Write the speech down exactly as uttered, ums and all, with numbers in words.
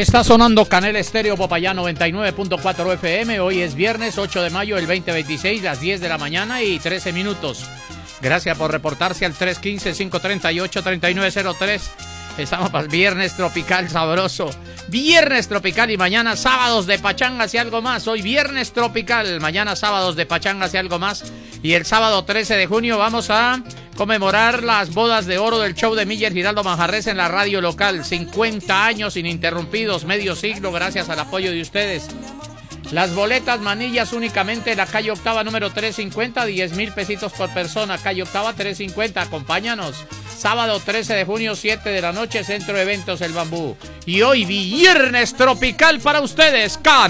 Está sonando Canela Estéreo Popayán noventa y nueve punto cuatro F M. Hoy es viernes ocho de mayo del veinte veintiséis, las diez de la mañana y trece minutos. Gracias por reportarse al tres uno cinco, cinco tres ocho, tres nueve cero tres. Estamos para el viernes tropical sabroso. Viernes tropical y mañana sábados de pachangas y algo más. Hoy viernes tropical, mañana sábados de pachangas y algo más. Y el sábado trece de junio vamos a conmemorar las bodas de oro del show de Miller Giraldo Manjarres en la radio local. cincuenta años ininterrumpidos, medio siglo, gracias al apoyo de ustedes. Las boletas manillas únicamente en la calle Octava número trescientos cincuenta, diez mil pesitos por persona. Calle Octava trescientos cincuenta, acompáñanos. Sábado trece de junio, siete de la noche, Centro de Eventos El Bambú. Y hoy viernes tropical para ustedes, Can.